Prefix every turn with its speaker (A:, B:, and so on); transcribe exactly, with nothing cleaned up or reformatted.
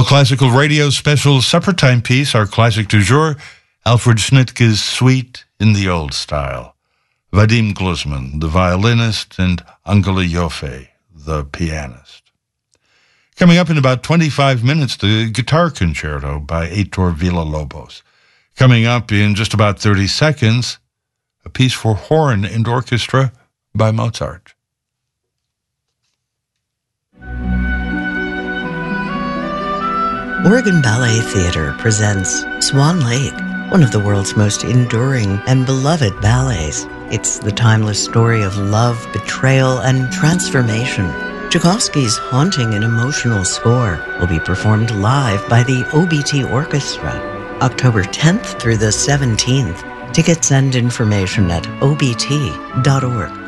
A: All Classical Radio special supper time piece, our classic du jour, Alfred Schnittke's Suite in the Old Style. Vadim Glusman, the violinist, and Angela Yoffe, the pianist. Coming up in about twenty-five minutes, the guitar concerto by Heitor Villa-Lobos. Coming up in just about thirty seconds, a piece for horn and orchestra by Mozart.
B: Oregon Ballet Theatre presents Swan Lake, one of the world's most enduring and beloved ballets. It's the timeless story of love, betrayal, and transformation. Tchaikovsky's haunting and emotional score will be performed live by the O B T Orchestra, October tenth through the seventeenth. Tickets and information at O B T dot org.